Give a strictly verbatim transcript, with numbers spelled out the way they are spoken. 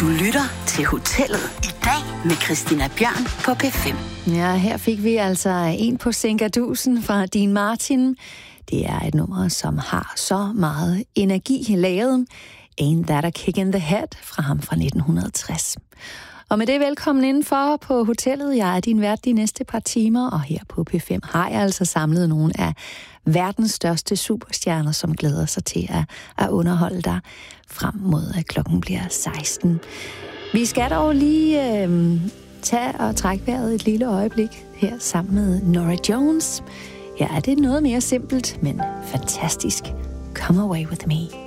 Du lytter til Hotellet i dag med Christina Bjørn på P fem. Ja, her fik vi altså en på Sænkerdusen fra Dean Martin. Det er et nummer, som har så meget energi lavet. Ain't That a Kick in the Head fra ham fra nitten tres. Og med det velkommen indenfor på hotellet. Jeg er din vært de næste par timer, og her på P fem har jeg altså samlet nogle af verdens største superstjerner, som glæder sig til at, at underholde dig frem mod, at klokken bliver seksten. Vi skal dog lige øh, tage og trække vejret et lille øjeblik her sammen med Norah Jones. Ja, det er noget mere simpelt, men fantastisk. Come away with me.